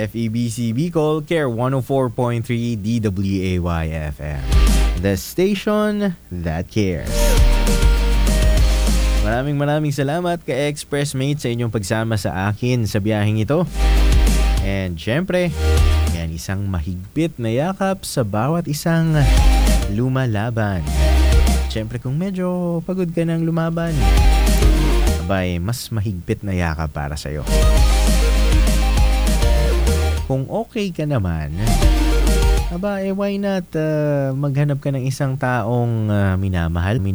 FEBC Bicol, Care 104.3 DWAY FM. The station that cares. Maraming salamat ka-Expressmate sa inyong pagsama sa akin sa biyaheng ito. And syempre, yan isang mahigpit na yakap sa bawat isang lumalaban. Syempre kung medyo pagod ka ng lumaban, abay, mas mahigpit na yakap para sa'yo. Kung okay ka naman, aba, why not maghanap ka ng isang taong minamahal,